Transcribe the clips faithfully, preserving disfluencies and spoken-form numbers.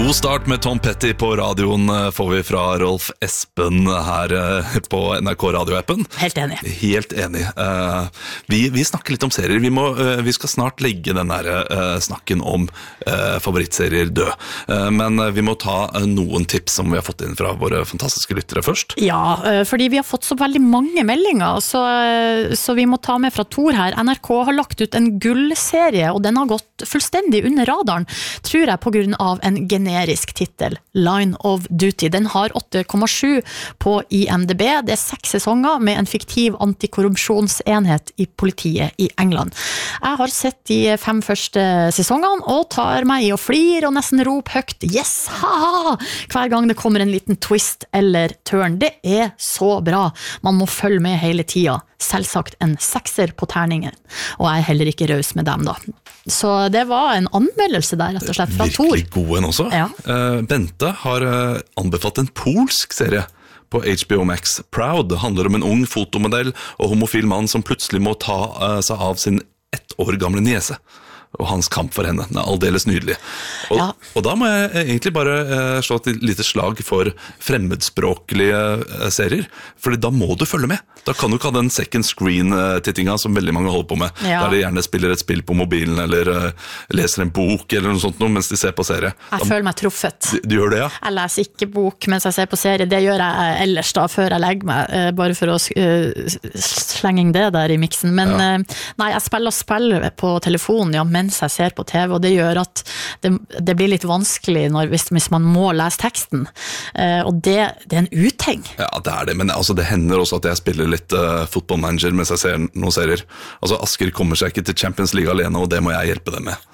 God start med Tom Petty på radioen får vi fra Rolf Espen her på N R K radioappen. Helt enig. Helt enig. Vi, vi snakker litt om serier. Vi, må, vi skal snart legge den der snakken om favorittserier død. Men vi må ta noen tips som vi har fått inn fra våre fantastiske lyttere først. Ja, fordi vi har fått så veldig mange meldinger, så, så vi må ta med fra Tor her. N R K har lagt ut en gullserie, og den har gått fullstendig under radaren, tror jeg, på grunn av en generisk titel, Line of Duty. Den har åtte komma sju på I M D B. Det er seks sesonger med en fiktiv antikorrupsjonsenhet i politiet i England. Jeg har sett de fem første sesongene og tar meg i å flir og nesten rop høyt yes, haha, hver gang det kommer en liten twist eller turn. Det er så bra. Man må følge med hele tida. Selvsagt en sekser på terningen. Og jeg er heller ikke raus med dem da. Så det var en anmeldelse der, rett og slett, fra Tor. Virkelig god en også. Ja. Uh, Bente har uh, anbefalt en polsk serie på H B O Max. Proud. Det handler om en ung fotomodell og homofil mann som plutselig må ta uh, seg av sin ett år gamle niese. Og hans kamp for henne. Den er aldeles nydelig. Og, ja. og da må jeg egentlig bare uh, slå et lite slag for fremmedspråklige uh, serier. Fordi da må du følge med. Da kan du ikke ha den second screen-tittinga som veldig mange holder på med. Ja. Der de gjerne spiller et spill på mobilen, eller uh, leser en bok, eller noe sånt noe, mens de ser på serie. Jeg da, føler meg truffet. Du, du gjør det, ja? Jeg leser ikke bok mens jeg ser på serie. Det gjør jeg ellers da, før jeg legger meg. Uh, bare for å uh, slenge det der i miksen. Men ja. uh, nei, jeg spiller spill på telefonen, ja, mens jeg ser på T V, og det gjør at det, det blir litt vanskelig når, hvis, hvis man må lese teksten. Uh, og det, det er en uting. Ja, det er det, men altså, det hender også at jeg spiller litt uh, fotballmanager mens jeg ser noen serier. Altså, Asker kommer seg ikke til Champions League alene, og det må jeg hjelpe dem med.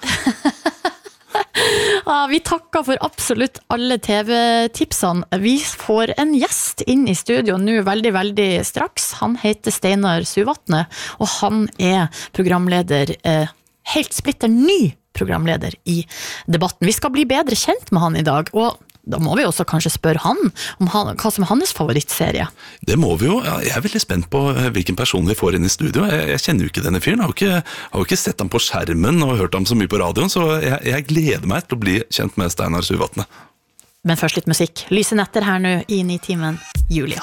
Ja, vi takker for absolutt alle T V-tipsene. Vi får en gjest inn i studio nå veldig, veldig straks. Han heter Steinar Suvatne, og han er programleder, eh, helt splitter ny programleder i debatten. Vi skal bli bedre kjent med han i dag, og da må vi også kanskje spørre han om han, hva som er hans favorittserie. Det må vi jo. Jeg er veldig spent på hvilken person vi får inn i studio. Jeg, jeg kjenner jo ikke denne fyren. Jeg har jo ikke, har jo ikke sett ham på skjermen og hørt ham så mye på radioen, så jeg, jeg gleder meg til å bli kjent med Steinar Suvatne. Men først litt musikk. Lyse netter her nå i Nitimen, Julia.